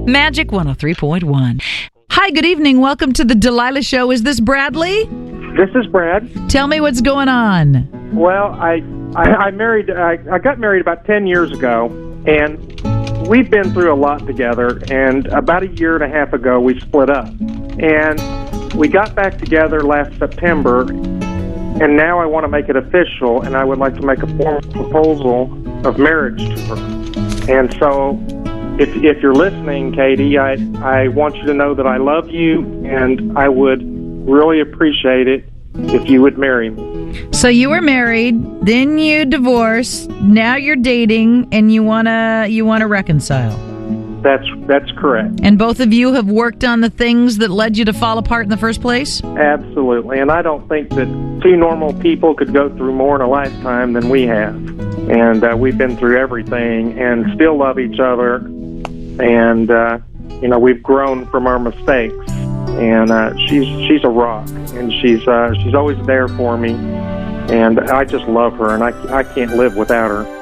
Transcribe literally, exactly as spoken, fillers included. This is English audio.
Magic one oh three point one. Hi, good evening. Welcome to the Delilah Show. Is this Bradley? This is Brad. Tell me what's going on. Well, I I, I married. I, I got married about ten years ago, and we've been through a lot together. And about a year and a half ago, we split up, and we got back together last September. And now I want to make it official, and I would like to make a formal proposal of marriage to her. And so, if if you're listening, Katie, I I want you to know that I love you, and I would really appreciate it if you would marry me. So you were married, then you divorced, now you're dating, and you wanna you wanna reconcile. That's that's correct. And both of you have worked on the things that led you to fall apart in the first place? Absolutely. And I don't think that two normal people could go through more in a lifetime than we have. And uh, we've been through everything and still love each other. And, uh, you know, we've grown from our mistakes. And uh, she's she's a rock. And she's uh, she's always there for me. And I just love her, and I, I can't live without her.